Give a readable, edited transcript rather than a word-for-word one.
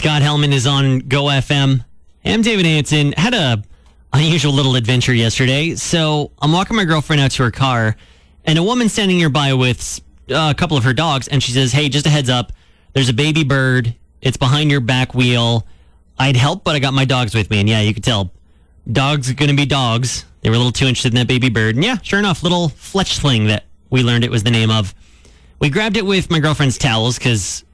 Scott Hellman is on Go FM. I'm David Hanson. Had a unusual little adventure yesterday. So I'm walking my girlfriend out to her car, and a woman standing nearby with a couple of her dogs, and she says, "Hey, just a heads up, there's a baby bird. It's behind your back wheel. I'd help, but I got my dogs with me." And yeah, you could tell. Dogs are going to be dogs. They were a little too interested in that baby bird. And yeah, sure enough, little fletchling that we learned it was the name of. We grabbed it with my girlfriend's towels because